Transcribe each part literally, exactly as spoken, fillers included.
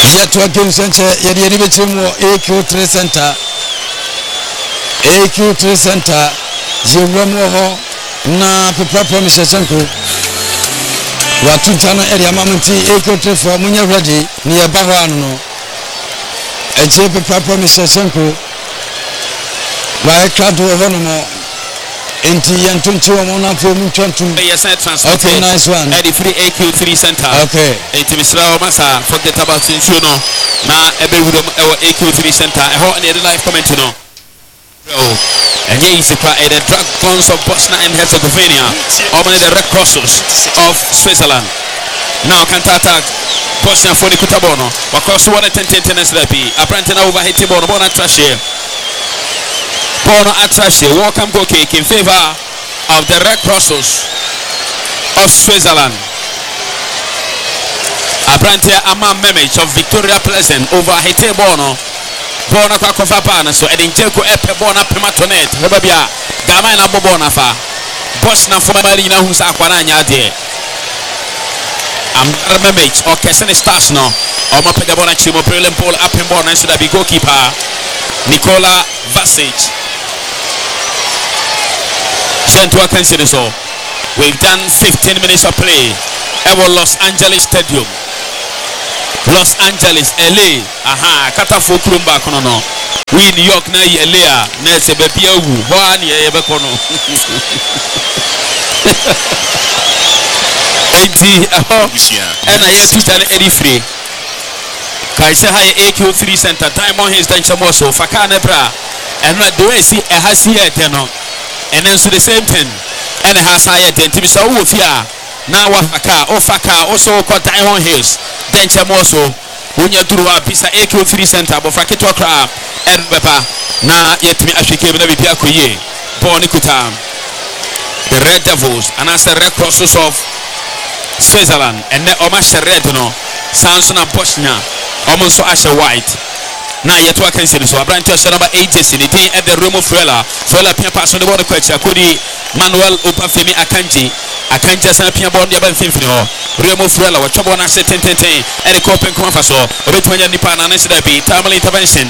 yet to a game center, yet the Ribichimo A Q three center. A Q three center, Ziromo, na Papa Promise Sanko. Watuntana area Mamanti, A Q three for Munya ready, near Bahano. A J Papa Promise Sanko. Why can't do a honour? Inti yantunchi wa mona for muchantu. Yes, transfer. Okay, nice one. Eddie free A Q three center. Okay. Inti misra masa forget about insuno. Na ebe wudom ewo A Q three center. Eho ne live comment no. Oh, and here is the Dragons of Bosnia and Herzegovina. Over the Red Crosses of Switzerland. Now Cantata Bosnia for the Kutabono. Across one ten ten tennis repi. Apprentice over hitting Bono Bona Trash here. Bono Atrash here. Welcome go kick in favor of the Red Crosses of Switzerland. Apprentice Amam Memich of Victoria Pleasant over hitting Bono. Bona kwa kofa pana so edincheko epe bona pematonet hebabia gama na bobona fa boss na foma bali na hunsa akwana nya de am remember o kesen stars no o ma pega bona chimo prelem pole up and bona so that be goalkeeper Nikola Vasic. Sent to consider so we've done fifteen minutes of play at Los Angeles Stadium. Los Angeles, L A, aha, kata fo klumba kono no. We New York na L A, na se be bia wu, ho ani e be kono. Enti, oh, ena ye tuta na eri free. Kai se ha A Q three center, Diamond Hills dan chamoso, faka na bra. And the way see e ha see e de no. And then so the same thing. And ha sa ye de, nti so wo fia. Na wa faka, o faka, o so ko Diamond Hills. Then chamoso unya duruwa bisa A Q three center bo fraketo kra en bepa na yetimi ahweke be na bibia koye boni kuta the Red Devils and as the Red Crosses of Switzerland and the Oma red no Samson and Bosnia almost so as a white na yeto akansi so abranto so number eight in the day at the Remo Frela Frela pia pass on the ball kwachi akodi Manuel Opafemi Akanji Akanji san pia ball dia ban finfini ho Remo Frela wa chobo na ten ten ten and the open come faso obetwanya nipa na nse da bi timely intervention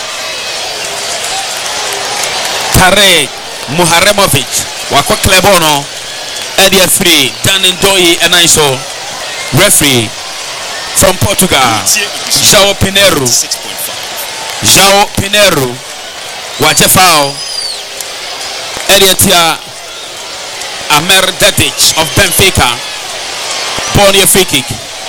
Tarek Muharemovic wa kwa Klebono Edia three Dan Ndoyi and I so referee from Portugal João Pinheiro João Pinheiro Wajefao Ediatia Amer Dedic of Benfica Bonnie free kick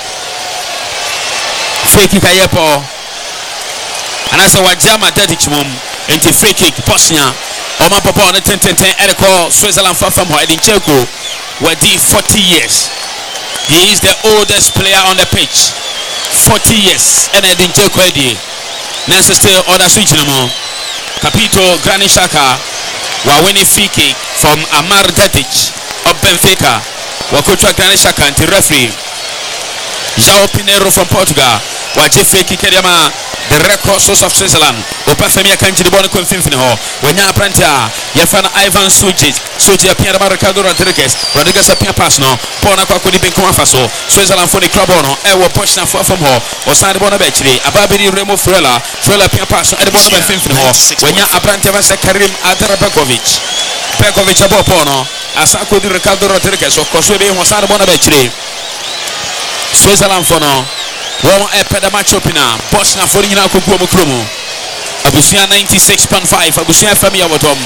free kick ayepo and I say Wajama Dedic mum into free kick Bosnia Oma Papa on the ten ten ten Ediko Switzerland far from her Edincheko Wadi forty years. He is the oldest player on the pitch. forty years and Edincheko Edi Nancy still other switch no more. Capito Granit Xhaka wa winning free kick from Amar Dedic of Benfica. Wa coach Granit Xhaka and the referee João Pinheiro from Portugal. Wa free kick ediama the Red Crosses of Switzerland. Opafemi Akanji the ball ko mfimfini ho. Wanya apprenta yefana Ivan Sujic. Sujic apia da Ricardo Rodriguez. Rodriguez apia pass no. Pona kwa kuni bin kuma faso. Switzerland for the club no. E wo Bosnia for from ho. Osan the ball na bechiri. Ababiri Remo Frela. Frela apia pass no. E the ball na mfimfini ho. Wanya apprenta va Karim Adrabekovic. Bekovic abo pono. Asa ko di Ricardo Rodriguez. Okoswe be ho san the ball na bechiri. Switzerland for no. One epe da match opina Bosnia for nyina kokuo mo kromo Abusia ninety-six point five Abusia F M ya bottom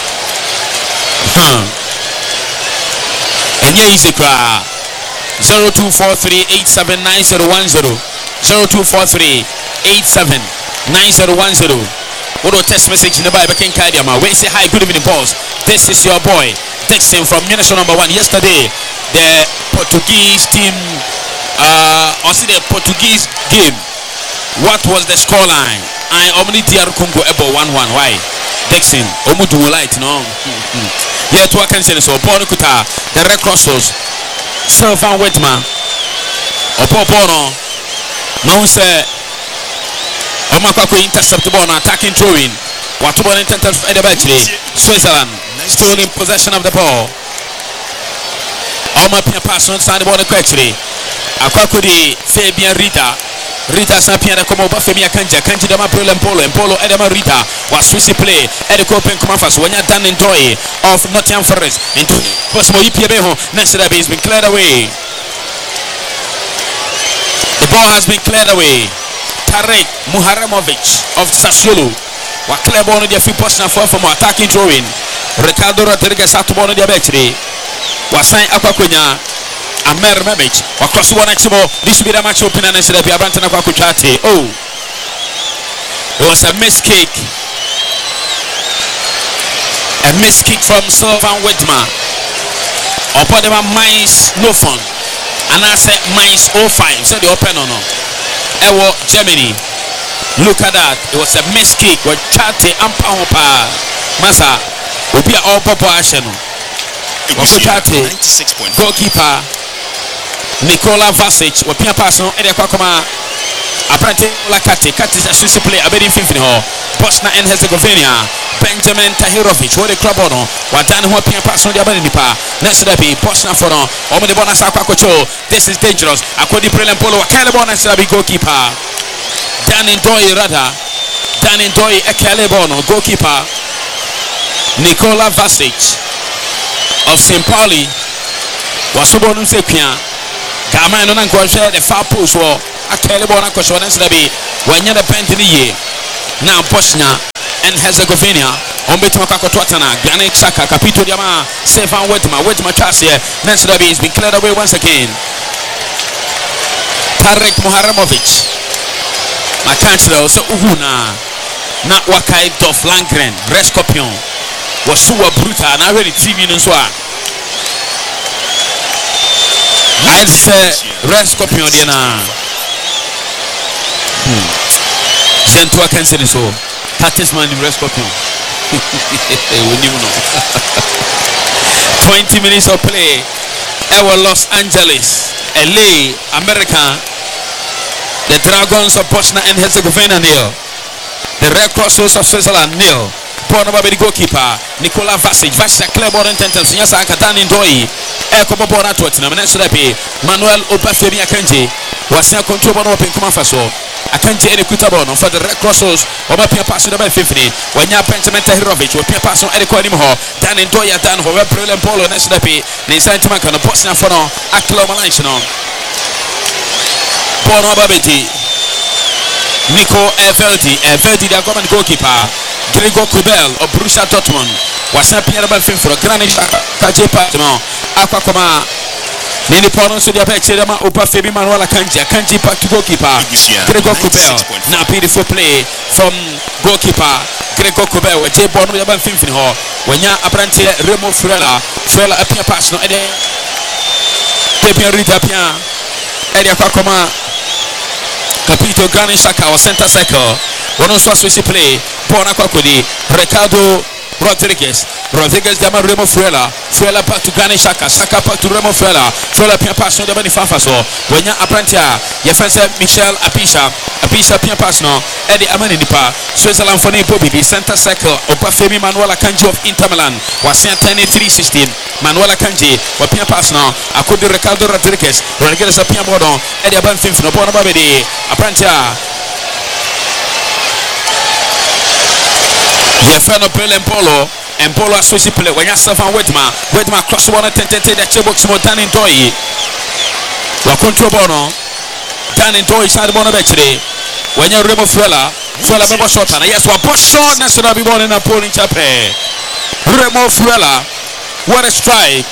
enye easy kwa zero two four three eight seven nine zero one zero zero two four three eight seven nine zero one zero. What a text message in the Bible can carry ma. We say hi, good evening boss. This is your boy Dixon from Minister number one. Yesterday the Portuguese team Uh, I see the Portuguese game. What was the scoreline? I omni D R Congo ebo one one. Why? Dixon. Omudu light no. Yeah, to can say so. Bonukuta. The Red Crosses. Sylvain Whitman. Opo Bono. No say. Omakako intercept the ball attacking throwing. Watubo intercept Edebachri. Switzerland still in possession of the ball. Oma pia pass on side the ball quickly. Akwakudi Fabian Rita Rita Sampiana come over Femia Kanja, Kanji Dama Polo Polo and Polo Edema Rita was Swissi play Edico Penkomafas when you're done in Toy of Nottingham Forest into Cosmo Ipiabeho. Nasirabi has been cleared away. The ball has been cleared away. Tarek Muharamovic of Sassuolo. Wa clear ball on the few posts for from attacking throwing. Ricardo Rodriguez at one of the battery. Was signed Aquacunya. Amer Memic. Wa cross one actually. This will be the match open and Nasirabi Abantana Aquacuchate. Oh, it was a miss kick. A miss kick from Sylvan Wedma. Upon them Mainz no fun. And I said Mainz oh five. So the open or no. Ewo Germany. Look at that. It was a miss kick. With Chate Ampa Masa. Will be all papa action. Goalkeeper Nikola Vasic. Will be a person. Edia Kwakoma. Apprenti Lakati. Kati is a Swiss player. Abedi Finfini Hall. Bosnia and Herzegovina. Benjamin Tahirovic. What a club on. What done who appear person. The Abedi Nipa. Next to be Bosnia for no. Omo the bonus Aquacocho. This is dangerous. Akodi Prelen Polo. Calebon and Sabi goalkeeper. Danny Doy Rada. Danny Doy Ekalebono. Goalkeeper. Nikola Vasic of Saint Pauli. Wasubonu Sepia. Gama no nanko share the far post war. Akalebona Kosho and Sabi. When you're the Pentini. Now Bosnia and Herzegovina. Ombetuma Kakotwatana, Granit Xhaka, Capito Diama, Stefan Wetma, Wetma Chasia, Nasrabi has been cleared away once again. Tarek Muharamovic, Makanchlo, so Uhuna, not Wakai Dof Langren, Rescopion, Wasua Bruta, and I already T V Nuswa. I say Rescopion Diana. Gentua Cancer so. Tatisman in Rescopion. twenty minutes of play. Our Los Angeles, L A, America. The Dragons of Bosnia and Herzegovina nil. The Red Crosses of Switzerland nil. Born by the goalkeeper Nikola Vasic. Vasic clear ball intentions. Yes, I can Ndoi. Eko Bobora Tottenham. Next Manuel Obafemi Akanji was in control of Open Kumafaso. Akanji Edikutabon for the Red Crosses. Obapia pass to the fifty. When you Benjamin Tahirovic will pass on Ediko Animo. Dan Ndoya Dan Howe Prelen Polo next to the P. Nissan Timakan, Bosnia for no Aklo Malaysian. Bono Babeti Nico Everdi, Everdi, the government goalkeeper. Gregor Kubel of Borussia Dortmund was a Pierre Belfin for a Granit Kaje Patman. Aquacoma Nini Pono so the Pechema Upa Febi Manuela Kanji, Kanji back to goalkeeper. Gregor Kubel. Now beautiful play from goalkeeper Gregor Kubel with J Bono the Belfin for her. When you apprenti Remo Frela, Frela appear pass no Ede Pepia Rita Pia Edia Aquacoma Capito Granit Xhaka or center cycle. One also Swiss play. Bona Kwakodi, Ricardo Rodriguez, Rodriguez Dama Remo Fuela, Fuela back to Granit Xhaka, Xhaka back to Remo Fuela, Fuela Pia pass no the Benifafaso, when you apprentia, your friend Michel Apisha, Apisha Pia pass no, Eddie Amaninipa, Switzerland for Bobby, center cycle, Obafemi Manuela Kanji of Inter Milan, was sent ten three sixteen, Manuela Kanji, or Pia pass no, Akudi Ricardo Rodriguez, Rodriguez a Pia Bodon, Eddie Abanfin no Bona Babedi, apprentia. The friend of Prelen Polo and Polo associate play when you Stefan Wedma, Wedma cross one and ten ten the chebox more than in Toy. Wa control bono, Dan in Toy side bono actually. When you remove Fuela, Fuela Bebo shot and yes, what push shot national be born in a polling chape. Remove Fuela, what a strike.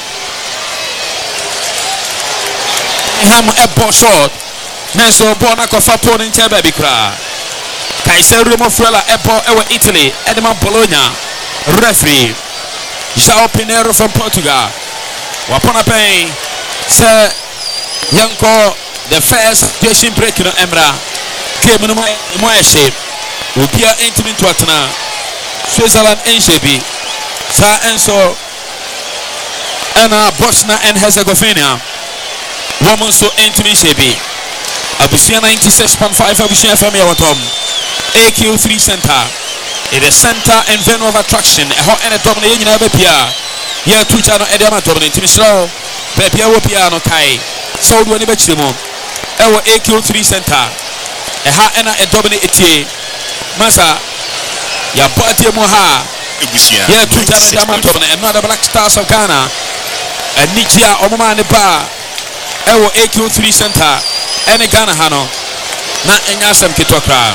Ham a ball shot. Neso Bona Kofa polling chape bikra. Kaiser Remo Fuela Epo Ewa Italy, Edmond Bologna, referee João Pinheiro from Portugal. Wapona Pay, Sir Yanko, the first Jason break in Emra, came in my shape, will be an intimate Watana, Switzerland and Shabi, Sir Enso, Anna Bosnia and Herzegovina, woman so intimate Shabi, Abyssinia ninety-six point five, Abyssinia Family Watom. A Q three Center. It is center and venue of attraction. A hot and a dominant in a Pia. Here, two channel Edema dominant. Timishlo, Pepia Piano Kai. So, when you bet them, our A Q three Center. ɛha ɛna ɛdɔm ne etie masa yɛabɔ atie mu ha yɛ tu gya no de ama ntɔm no ɛno ada Black Stars of Ghana anigye a ɔmoma ne ba ɛwɔ A Q three Center ɛne Ghana ha no na ɛnya asɛm ketewa koraa.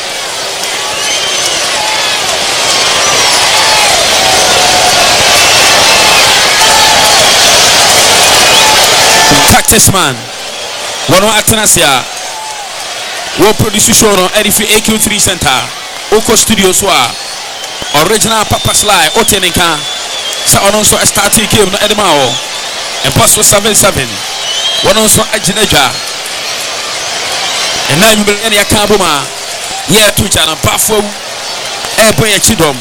Practice man wɔn atena se a wɔ produce show no ɛde fi A Q three Center wokɔ studio so a original Papa Sly ɔte ne nka sɛ ɔno nso starting game no ɛde ma wɔ ɛbɔ so seven seven wɔn nso agyina dwa ɛna nwumere ɛne yɛka bom a yɛɛto gya no bafo ɛɛbɔ yɛ kyidɔm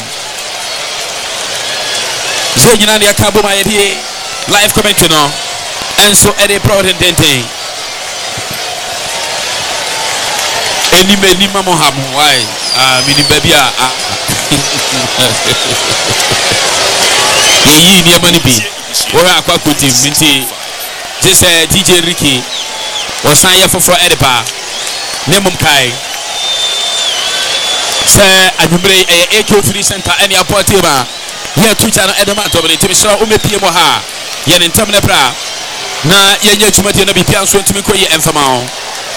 sɛ nyina ne yɛka bom a yɛde live comment no ɛnso ɛde prɔw dendenten enim enim ma mo ha mo why ah minim baabi a yɛyi nneɛma no bi wɔhwɛ akɔ akotim nti gye sɛ D J Ricky wɔsan yɛ foforɔ ɛde pa ne mmom kae sɛ anwummere ɛyɛ A Q three Center ɛne apɔ team a yɛto gya no ɛde ma atɔm no nti mesrɛ womɛpie mu ha yɛne ntam ne pra na yɛnyɛ adwumadeɛ no biribia nso ntumi nkɔyi ɛmfama ho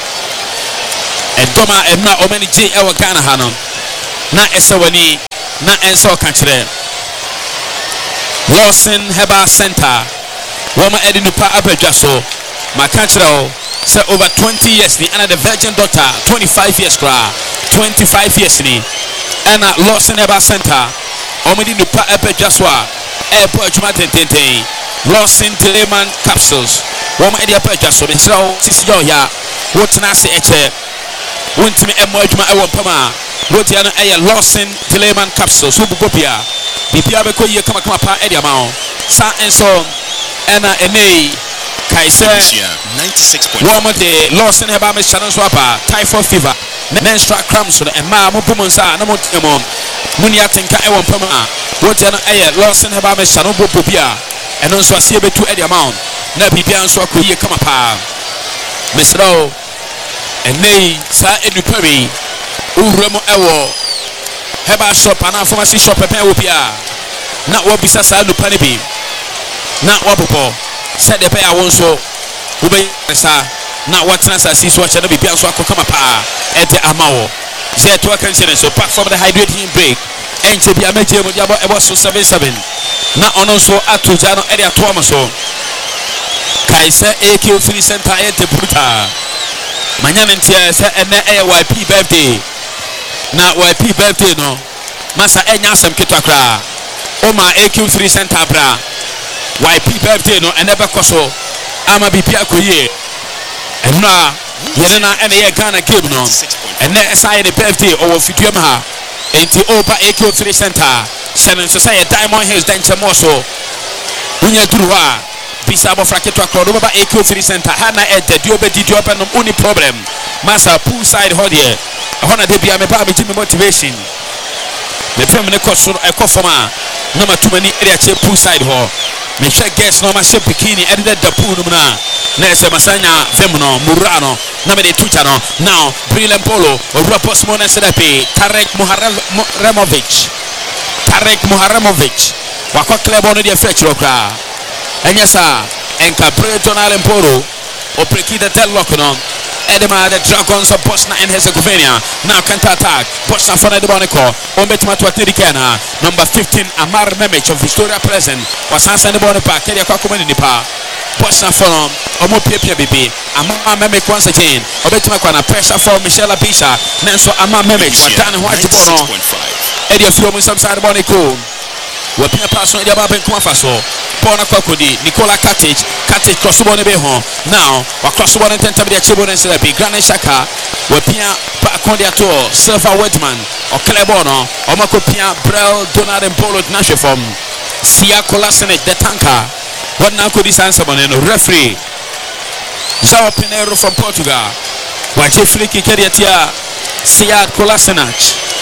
ɛdɔm a ɛno a ɔma no gye ɛwɔ Ghana ha no na ɛsɛ w'ani na ɛnsɛ ɔka kyerɛ Lawson Herbal Center wɔma ɛde nipa abadwa so maka kyerɛ wo sɛ over twenty years ni ɛna the Virgin Doctor twenty-five years koraa twenty-five years ni ɛna Lawson Herbal Center ɔma de nipa abadwa so a ɛɛbɔ adwuma tententen Lawson Teleman capsules wɔma ɛde abadwa so mesrɛ wo sisi yɛ ɔyɛ a wotena ase ɛkyɛ wontimi ɛmmɔ adwuma ɛwɔ mpam a wotia no ɛyɛ Lawson Teleman capsules wobugo bia bibia bɛkɔ yie kamakama pa ɛde ama wo saa nso ɛna ɛnɛyi kae sɛ wɔn de Lawson Herbal mixture no nso aba typhoid fever menstrual cramps no ɛmaa mo bom nsa na mo tɛ mo mo ni atenka ɛwɔ mpam a wotia no ɛyɛ Lawson Herbal mixture no bobo bia ɛno nso asie bɛtu ɛde ama wo na bibia nso akɔ yie kama paa mesrɛ wo ɛnɛyi saa edupa bi owura mu ɛwɔ Herbal shop ana pharmacy shop pɛpɛ ɛwɔ bia na wɔbisa saa nupa ne bi na wɔbobɔ sɛ de bɛyɛ a wɔn nso wobɛyɛ saa na wɔtena saa si so ɔkyɛ no bibia nso akɔ kama paa ɛde ama wɔ sɛ ɛtoa ka nkyɛn so apart from the hydrating break ɛnkyɛ bi amagye mu de abɔ ɛbɔ so seven seven na ɔno nso ato gya no ɛde atoa mo so kae sɛ A Q three Center ɛyɛ debuta manya ne nteɛ sɛ ɛnɛ ɛyɛ Y P birthday na Y P birthday no masa ɛnya asɛm ketewa koraa ɔma A Q three Center bra Y P birthday no ɛnɛ bɛkɔ so ama bibi akɔyie ɛno a yɛne na ɛne yɛ Ghana game no ɛnɛ ɛsa yɛ ne birthday ɔwɔ fiduam ha enti ɔba A Q three Center sɛ ne nso sɛ yɛ Diamond Hills dɛnkyɛmɔ so wonya duru hɔ a bisa abɔfra ketewa korɔ no bɛba A Q three Center ha na ɛdɛ deɛ ɔbɛdi deɛ ɔbɛnom woni problem masa pool side hɔ deɛ ɛhɔ na de bia meba megye me motivation mepɛm ne kɔ soro ɛkɔ fam a na matumani ɛde akyɛ pool side hɔ mehwɛ guest na ɔmahyɛ bikini ɛde dɛda pool no mu no a na ɛsɛ masanya fam no mura no na mede tucha no now Brilliant Polo owura posmo na ɛsɛ dɛ pee Tarek Muharemovic Tarek Muharemovic wakɔ club no deɛ fɛ kyerɛ koraa ɛnyɛ saa ɛnka Brilliant Polo opreki the deadlock no Edema the Dragons of Bosnia and Herzegovina now counter attack Bosnia for the Bonico on Betma to Atirikana number fifteen Amar Memic of Victoria Present was Hansen the Bonipa Kedia Kwakuman in the pa Bosnia for Omo Pia Bibi Amar Memic once again Obetma Kwana pressure for Michelle Abisha Nanso Amar Memic Dan White Bono Edia Fumo some side Bonico Wapia pass on Yaba Ben Kumafaso Pona Kokodi Nicola Katic Katic cross one beho now across one and ten to the Chibon and Serapi Granny Shaka Wapia Pacondia Tour Silver Wedman or Clebono or Macopia Brel Donald and Polo Nashifom Sia Colasenet the tanker what now could this answer on referee Sao Pinero from Portugal Wache Fliki Kediatia Sia Colasenach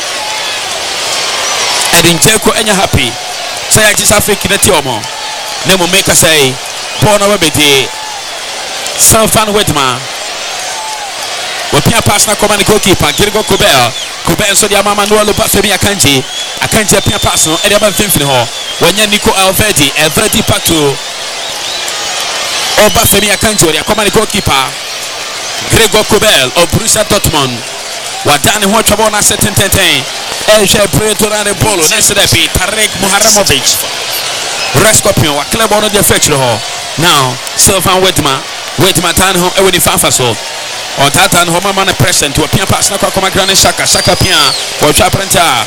Edin Jeko Enya happy say I just have to Tiomo Nemo make us say Born over Betty San Fan Wetma Wapia pia pass na command goalkeeper Gregor Kobel Kobel so dia mama no Oluba Femi Akanji Akanji pia pass no e dia ba mfimfini ho wanya Nico Alverdi Alverdi back to Oba Femi Akanji dia command goalkeeper Gregor Kobel of Borussia Dortmund wadane ho twabo na set ten ten e hwe Preto na bolo na se da bi Tarek Muharramovic Rescopion wa club on the fetch ho now Sylvain Wedma Wedma tan ho e we di fanfa so on tatan ho mama na present wa pia pass na kwa koma Granit Xhaka Xhaka pia wa twa prenta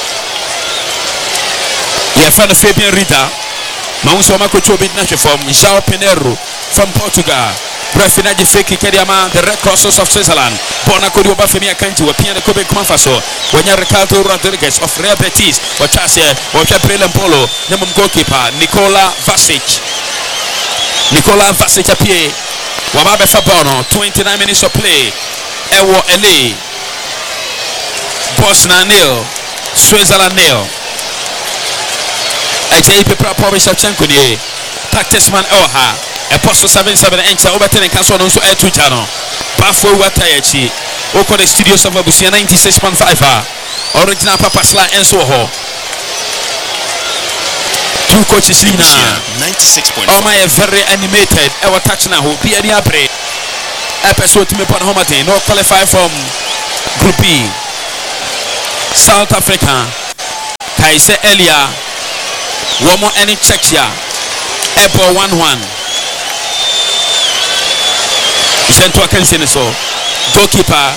ya fan Fabian Rida mauso ma ko chobi na from João Pinheiro from Portugal Brafinaji fake kediama the Red Crosses of Switzerland bona ko di Oba Femi Akanji wa pia na ko be kuma faso wanya Ricardo Rodriguez of Real Betis wa chase wa twa Brelem Polo na mum goalkeeper Nikola Vasic Nikola Vasic apie wa ba be fa bono twenty-nine minutes of play ewo ele Bosnia nil Switzerland nil Ajay Pepra Pobi Shevchenko ni tactics man oha Apostle seven seven encha obete ne kanso no so etu jano bafo wata yachi oko the studios of Abusia ninety-six point five ha original Papa Sla enso ho two coaches lina ninety-six point five oh my very animated e wa touch na ho bi ani abre episode me pon home ten no qualify from group B South Africa Kaise Elia womo any Czechia Apple one one Zento Akansi so goalkeeper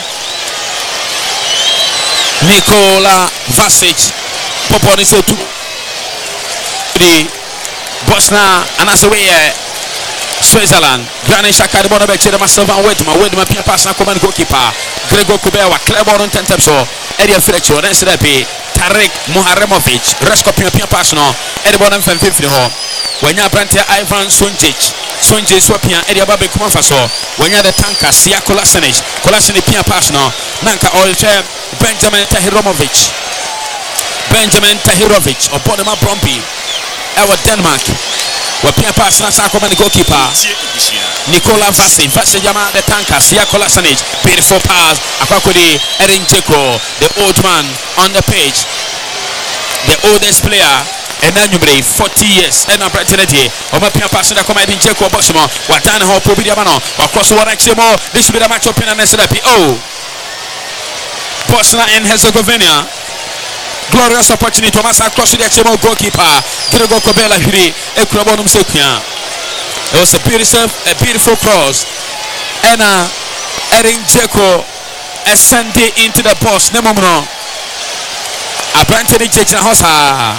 Nikola Vasic Poponi so tu di Bosnia anasewe Switzerland Granit Xhaka de bona be chere ma Sylvain Wedma Wedma pia pass na command goalkeeper Gregor Kobel wa Cleborn tentem so area flexion na se be Tarek Muharramovic Resco pia pia pass no e de bona mfemfimfini ho wanya Brantia Ivan Sonjic Sonjic so pia area ba be kuma faso wanya the tanker Sia Kolasinac Kolasinac pia pass no nanka Olche Benjamin Tahirovic Benjamin Tahirovic Obodema Bromby ewa Denmark wa pia pass na sa command goalkeeper Nikola Vasic Vasic jama the tanker Sia Kolasinac beautiful pass akwakodi Erin Dzeko the old man on the pitch the oldest player and then you bring forty years and I'm pretty Oma pia pass na command Dzeko boxmo watana ho probi dia mano across one exemo this will be the match open and S P O Bosnia and Herzegovina glorious opportunity to mass across the exemo goalkeeper Gregor Kobel hiri ekurabonum sekua. It was a beautiful a beautiful cross and uh Erin Dzeko ascended into the box nemono Abrante ni Jejina Hosa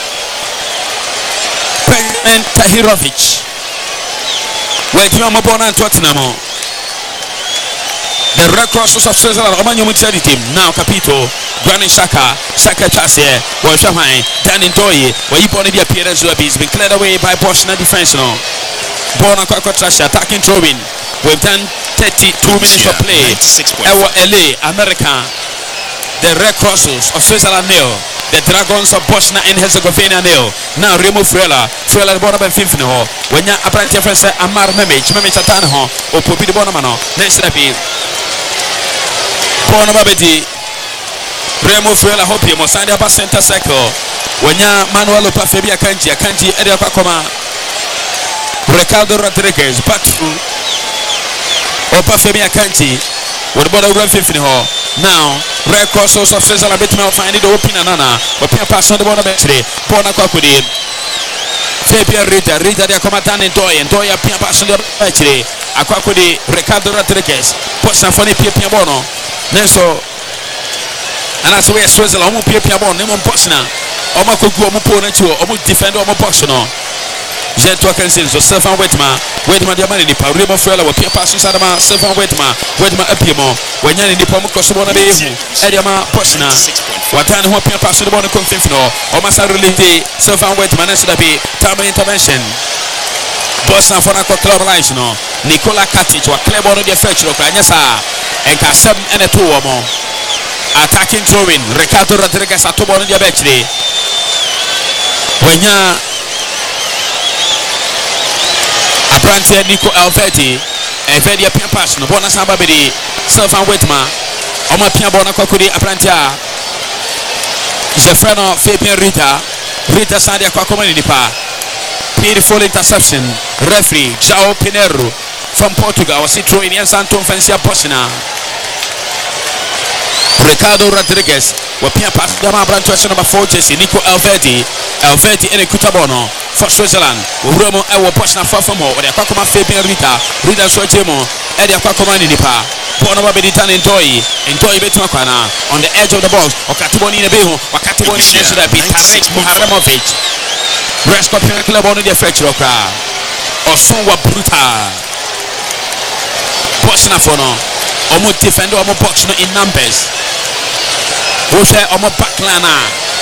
Benjamin Tahirovic where you are Mabona and Tottenham the Red Crosses of Switzerland Omanyo Muteri team now Capito Granit Xhaka Xhaka Chase where Shamai Dan Ndoye where you born the appearance will be been cleared away by Bosnia defense now Bona Kwakwa Trash attacking throwing we've done thirty-two minutes of play Ewa L A America the Red Crosses of Switzerland nil the Dragons of Bosnia and Herzegovina nil now Remo Frela Frela bona ben fifteen ho wenya Abrante Fense Amar Memech Memech atana ho opobi de bona mano next step bona babedi Remo Frela hope mo sande aba center circle wenya Manuel Opa Femi Akanji Akanji ede akoma Ricardo Rodriguez back through Opa Femi Akanji with bona run fifteen ho now Red Crosses of Switzerland bit me find it open anana but pia pass on the bona betri bona kwakudi Fabian Rida Rida dia komatane Ndoye Ndoye pia pass on the betri akwakudi Ricardo Rodriguez post afoni pia pia bono nenso ana so we Switzerland omo pia pia bono nemo Bosnia omo kogu omo po na chiwo omo defend omo box no Zento Akansi so Sylvain Wedma Wedma dia mani ni pa Remo Frela wa pia pass inside ma Sylvain Wedma Wedma apiemo wanyani ni pa mo cross bona be hu edia ma Bosnia watani ho pia pass bona confirm no o ma sa relate Sylvain Wedma na so be time intervention Bosnia for na club lines no Nikola Katic wa club on the fetch ro kwa nyasa enka seven and two wo mo attacking throwing Ricardo Rodriguez atobo no dia betri wanya Abrante Nico Alverdi Alverdi pia pass no bona samba be Sylvan Whitman Oma pia bona kwakuri aprantia Jeffreno Fabian Rita Rita Sandia kwakoma nipa beautiful interception referee João Pinheiro from Portugal was it throwing in Santo Fencia Bosnia Ricardo Rodriguez wapia pass dama branch number four jersey Nico Elvedi Elvedi ene kutabono for Switzerland Romo ewo Bosnia fafamo ode kwakoma Fabian Rita Rita so jemo ede kwakoma nipa Bono Babeditan enjoy enjoy betima kwana on the edge of the box Okatiboni nebeho Wakatiboni nesu da Tarek Muharemovic Resco Pinnacle bono de Fletcher okra Osunwa brutal Bosnia fono Omo defender omo box no in numbers Wose omo backliner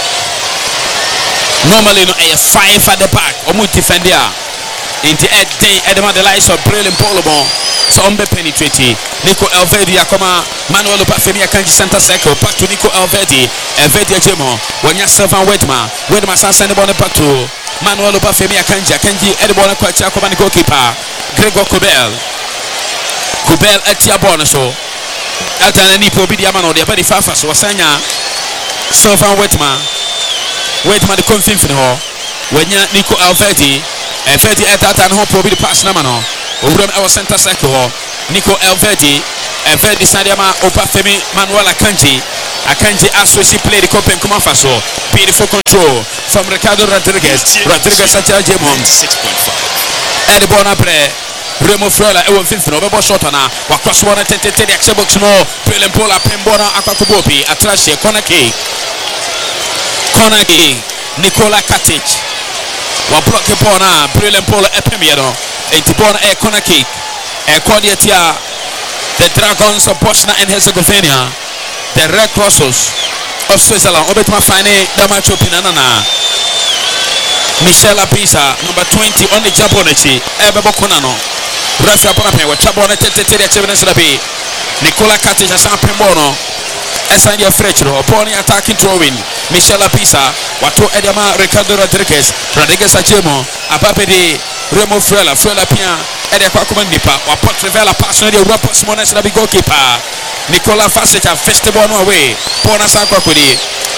Normally no a five at the back omo defender Inti Ed Day Edema the likes of Brilliant Polobon So ombe penetrate Nico Elvedi akoma Manuel Lupafemi akanji center circle back to Nico Elvedi Elvedi ajemo Wanya Sylvan Wedma Wedma san send the ball back to Manuel Lupafemi akanji akanji edi ball kwa cha akoma ni goalkeeper Gregor Kubel Kubel atia ball so Atana ni po bidi amano de body fafa so wasanya Sylvan Wedma Wedma de confirm ho Wanya Nico Elvedi Elvedi etata no po bidi pass na mano Obram our center circle Nico Elvedi Elvedi Sadiama Opafemi Manuel Akanji Akanji Aswesi play the Copen Kuma Faso beautiful control from Ricardo Rodriguez Rodriguez at Jemon six point five Eddie Bonapre Remo Frela Ewan Finfino Bebo Shotana Wakos Wana Tente Teddy Axebox no Brilliant Pola Pembona Akakubopi Atrashe Corner kick Corner kick Nicola Katic Wa block Bona Brilliant Pola Epemiano Etibona a corner kick a Cordiatia the Dragons of Bosnia and Herzegovina the Red Crosses of Switzerland Obetma Fine Damacho Pinanana Michela Pisa number twenty on the Jabonechi Ebebo Konano Rafa Bonape with Chabone Teteria Chevenesrabi Nicola Katic San Pembono Esandia Frechero upon attacking throwing Michela Pisa Wato Edama Ricardo Rodriguez Rodriguez Achemo Abape de Remo Frela Frela Pia Ede kwa kumandipa wa pot revela pass no de Europa Simones na big goalkeeper Nicola Fasic festival no away Pona Sanko Kudi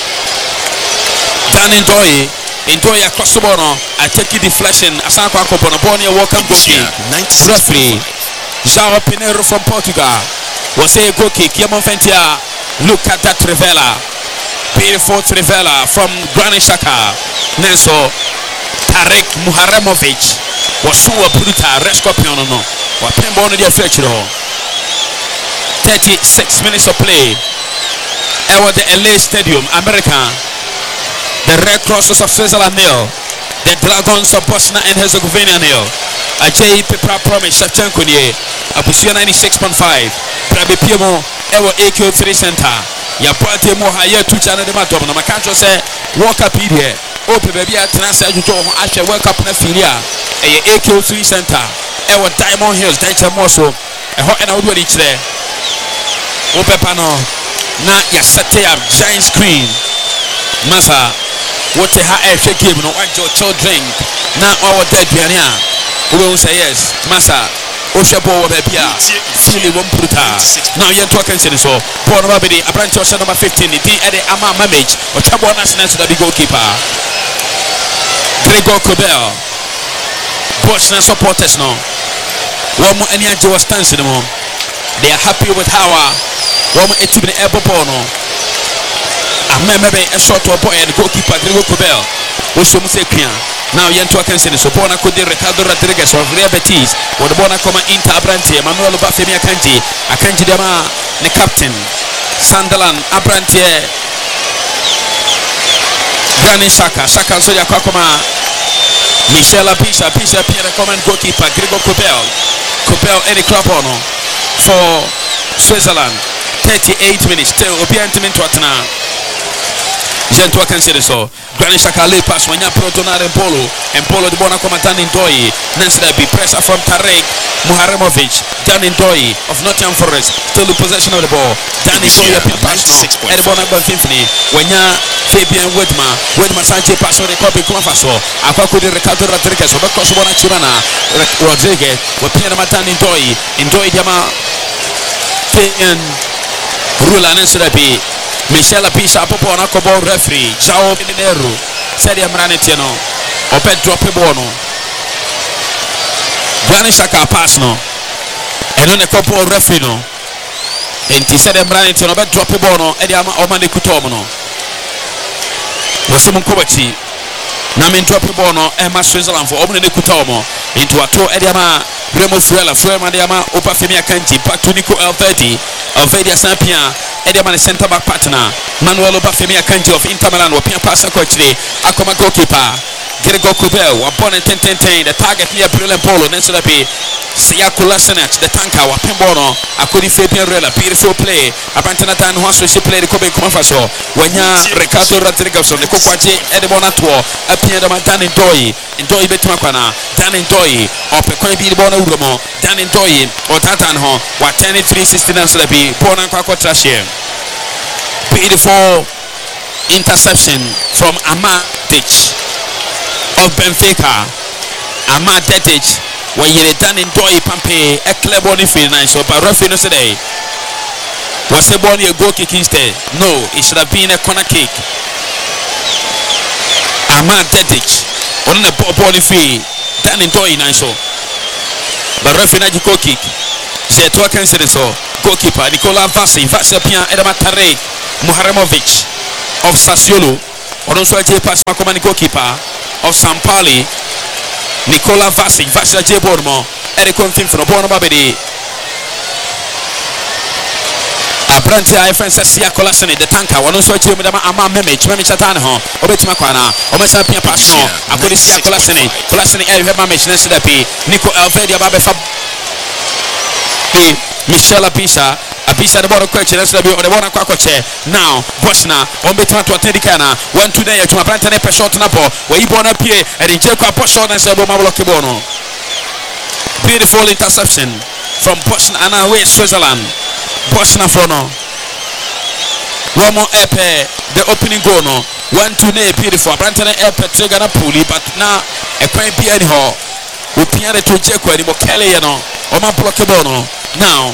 Dan enjoy enjoy across the bono I take deflection Asanko Akopono Bonia welcome goalkeeper referee João Pinheiro from Portugal was a goal kick Yamon Fentia look at that Trivela beautiful Trivela from Granit Xhaka Nenso Tarek Muharemovic Wasuwa brutal rescorpion no wa pembo no dia fetchiro thirty-six minutes of play ever the L A Stadium America the Red Crosses of Switzerland nil the Dragons of Bosnia and Herzegovina nil Ajay Pepra Promise Shevchenko nie Abusia ninety-six point five Prabe Piemo ever A Q three center ya party mo haye tu channel de matom na makancho se World Cup here ope baby atnasa ajujo ho ahwe World Cup na filia eye A Q three center ever Diamond Hills daita mo so eho ena wodo di kire ope pa no na ya set up giant screen masa wote ha ehwe game no wajo children na owo da duane a wo say yes masa Oshabo Wabia, Philly Womputa. Now you're talking to so. Paul Rabidi, a branch of number fifteen, the Eddie Ama Mamage, or Chabo National to the big goalkeeper. Gregor Kubel, Bosnia supporters now. One more any Joe stands in the home. They are happy with how one more eighty minute elbow bono. I remember a short to a boy and goalkeeper Gregor Kubel. What's your mistake here? Now you're talking to so Bona could Ricardo Rodriguez of Real Betis or the Bona Coma Inter Abrante Manuel Bafemi Akanji Akanji Dama the captain Sunderland Abrante Granit Xhaka Xhaka Zoya Kwakoma Michela Pisa Pisa Pierre Command goalkeeper Gregor Kubel Kubel Eddie Klapono for Switzerland thirty-eight minutes still Obiantim in Tottenham Gento consider so Granit Xhaka le pass wanya protonar en polo en polo de bona comandante Ndoi Nansda be pressure from Tarek Muharemovic Dan Ndoi of Nottingham Forest still the possession of the ball Dan Ndoi up in pass no and bona gba finfini wanya Fabian Wedma Wedma Sanchez pass on the copy kuma faso akwako de Ricardo Rodriguez obekọ so bona chirana Rodriguez we pia na Dan Ndoi Ndoi jama European ruler ne sera bi Michelle Pisha popo na kobo referee Jao Minero said Amrane Tieno ope drop ball no Granny Shaka pass no eno ne kopo referee no enti said Amrane Tieno ope drop ball no e dia oma ne kutom no Wasimu Kobachi na men drop ball no e ma Switzerland for omne ne kutom into ato e dia ma Remo Fuela Fuela dia ma opa Femi Akanji back to Nico L thirty Alvedia Sampia Ediaman center back partner Manuel Obafemi Akanji of Inter Milan will pia pass actually Akoma goalkeeper Gregor Kubel wa born in ten ten ten the target near Brilliant Polo Nensula be Siakula Senach the tanker wa Pembono Akodi Fabian Rela beautiful play Abantana Tan Hosso she played the Kobe Confaso Wanya Ricardo Rodriguez the Kokwaje Edibona Tour appear the Dan Ndoyi Ndoyi Betumakwana Dan Ndoyi or Pekoi be the Bona Uromo Dan Ndoyi or Tatan Ho wa ten three sixty Nensula be Bona Kwako Trashie beautiful interception from Amadich of Benfica. Ahmad Detic when you done in Doi Pampe a clear body feel nice so but referee no today was a body a goal kick instead. No, it should have been a corner kick. Ahmad Detic on the body feel done in Doi nice so but referee na goal kick she to cancel so goalkeeper Nikola Vasi Vasi Pian Edama Tarek Muharemovic of Sassuolo or also a pass Makomani goalkeeper of Sampali Nikola Vasi Vasi J Bormo Ericon thing from Bono Babedi Abranti I friends Sia Colasani the tanker one also to Madama Ama Meme Chimami Chatanho Obetumakwana Omesa Pia Pasno Akodisia Colasani Colasani Eri Mamich Nesedapi Nico Alvedia Babefa Michelle Apisa Apisa the ball question that's the one kwakoche now Bosna on betima to atendikana one today to Abrantane pe shot na ball where you born up here and in Jeko shot and say Bomablo Kibono beautiful interception from Bosna and away Switzerland Bosna Frono one more epe the opening goal no one today beautiful Abrantane epe trigger na puli but now a quite be anyhow we piano to Jeko and Mokele you know Oma Blockebono now